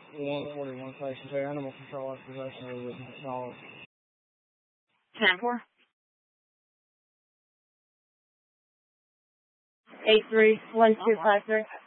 141 Station 2, animal control after possession of the dog. 10-4. 83-1253.